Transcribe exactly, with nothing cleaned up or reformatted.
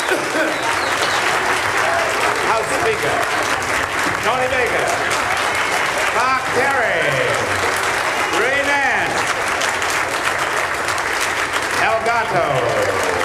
House Speaker Tony Baker, Mark Terry, Ray Nance, Elgato.